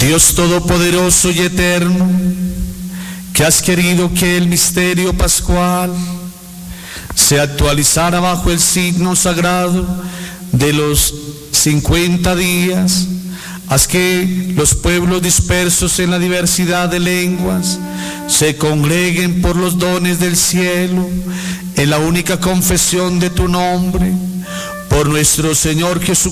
Dios Todopoderoso y Eterno, que has querido que el misterio pascual se actualizara bajo el signo sagrado de los 50 días, haz que los pueblos dispersos en la diversidad de lenguas se congreguen por los dones del cielo en la única confesión de tu nombre, por nuestro Señor Jesucristo,